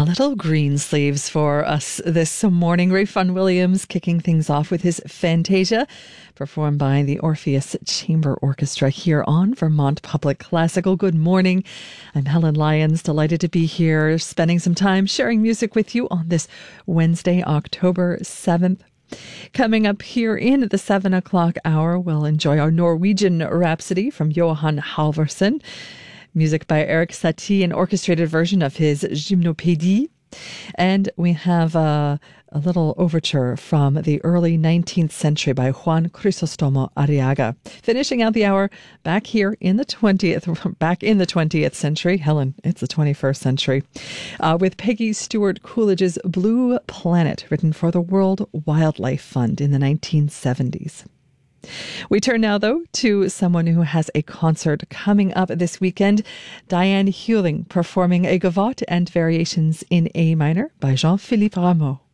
A little Greensleeves for us this morning. Rayfun Williams kicking things off with his Fantasia, performed by the Orpheus Chamber Orchestra here on Vermont Public Classical. Good morning. I'm Helen Lyons, delighted to be here, spending some time sharing music with you on this Wednesday, October 7th. Coming up here in the 7 o'clock hour, we'll enjoy our Norwegian Rhapsody from Johan Halvorsen. Music by Erik Satie, an orchestrated version of his Gymnopédie. And we have a little overture from the early 19th century by Juan Crisostomo Arriaga. Finishing out the hour back in the 20th century. Helen, it's the 21st century. With Peggy Stewart Coolidge's Blue Planet, written for the World Wildlife Fund in the 1970s. We turn now, though, to someone who has a concert coming up this weekend. Diane Huling performing a gavotte and variations in A minor by Jean-Philippe Rameau.